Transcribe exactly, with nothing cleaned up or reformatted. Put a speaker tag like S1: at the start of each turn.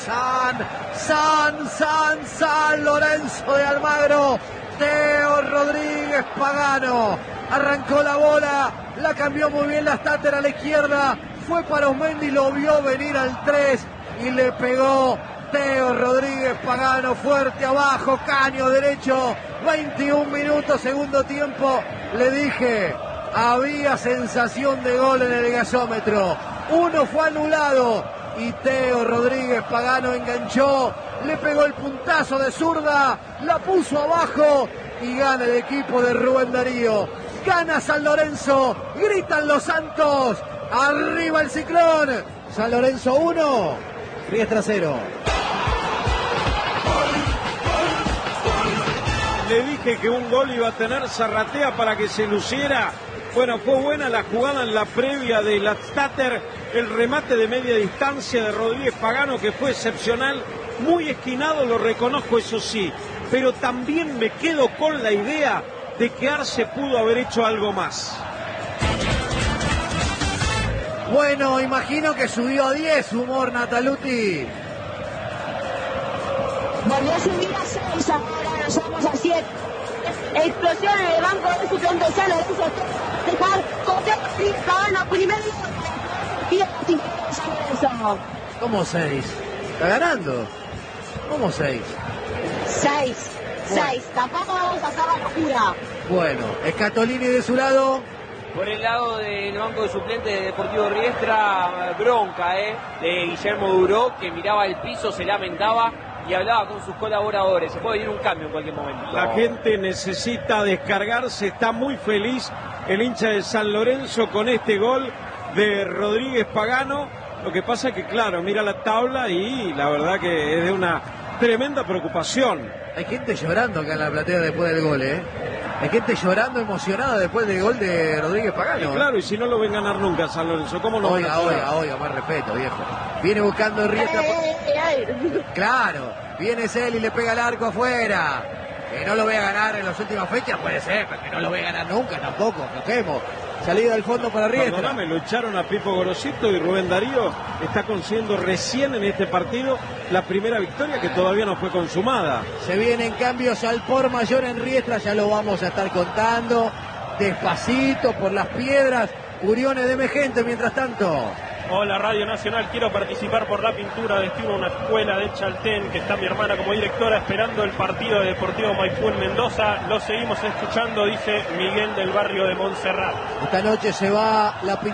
S1: San, San, San, San Lorenzo de Almagro. Teo Rodríguez Pagano arrancó la bola, la cambió muy bien la Stater a la izquierda, fue para Osmendi, lo vio venir al tres y le pegó Teo Rodríguez Pagano fuerte abajo, caño derecho, veintiún minutos, segundo tiempo. Le dije, había sensación de gol en el gasómetro, uno fue anulado y Teo Rodríguez Pagano enganchó, le pegó el puntazo de zurda, la puso abajo y gana el equipo de Rubén Darío. Gana San Lorenzo, gritan los Santos, arriba el Ciclón. San Lorenzo uno, Riestra cero.
S2: Le dije que un gol iba a tener Zarratea para que se luciera. Bueno, fue buena la jugada en la previa de la Stater, el remate de media distancia de Rodríguez Pagano que fue excepcional, muy esquinado, lo reconozco, eso sí, pero también me quedo con la idea de que Arce pudo haber hecho algo más.
S1: Bueno, imagino que subió a diez, humor Nataluti.
S3: Volvió a subir a seis, ahora nos vamos a siete. Explosión en el banco de suplentes, San Lorenzo. Dejar Cote Pagano primero.
S1: ¿Cómo seis? ¿Está ganando? ¿Cómo seis?
S3: Seis. Bueno. Seis. Tampoco vamos a hacer la locura.
S1: Bueno, Scatolini de su lado.
S4: Por el lado del banco de suplentes de Deportivo Riestra, bronca eh, de Guillermo Duró, que miraba el piso, se lamentaba y hablaba con sus colaboradores. Se puede ir un cambio en cualquier momento.
S2: La gente necesita descargarse, está muy feliz el hincha de San Lorenzo con este gol de Rodríguez Pagano. Lo que pasa es que, claro, mira la tabla y la verdad que es de una tremenda preocupación.
S1: Hay gente llorando acá en la platea después del gol, ¿eh? Hay gente llorando, emocionada después del gol de Rodríguez Pagano.
S2: Y claro, y si no lo ven ganar nunca San Lorenzo, ¿cómo no?
S1: Oiga, oiga, oiga, más respeto, viejo. Viene buscando Riestra. Claro, viene él y le pega el arco afuera. Que no lo vea ganar en las últimas fechas, puede ser, pero que no lo vea ganar nunca tampoco, flojemos. Salida del fondo para Riestra.
S2: Perdóname, lo echaron a Pipo Gorosito y Rubén Darío está consiguiendo recién en este partido la primera victoria que todavía no fue consumada.
S1: Se vienen cambios al por mayor en Riestra, ya lo vamos a estar contando despacito por las piedras. Uriones de Megente, mientras tanto.
S5: Hola Radio Nacional, quiero participar por la pintura, destino a una escuela de Chaltén, que está mi hermana como directora esperando el partido de Deportivo Maipú en Mendoza. Lo seguimos escuchando, dice Miguel del barrio de Montserrat.
S1: Esta noche se va la pintura.